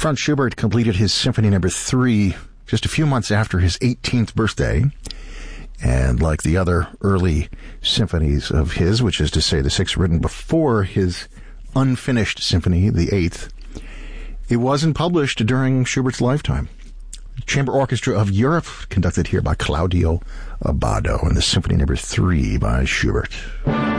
Franz Schubert completed his Symphony No. 3 just a few months after his 18th birthday. And like the other early symphonies of his, which is to say the 6 written before his unfinished symphony, the 8th, it wasn't published during Schubert's lifetime. Chamber Orchestra of Europe, conducted here by Claudio Abbado, and the Symphony No. 3 by Schubert.